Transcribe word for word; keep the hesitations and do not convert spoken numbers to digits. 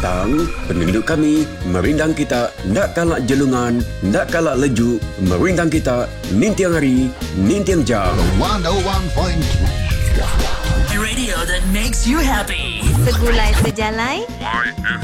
datang, penduduk kami merindang kita, nak kalak jelungan, nak kalak leju, merindang kita, nintiang hari, nintiang jam. one oh one point three The radio that makes you happy. Segulai sejalai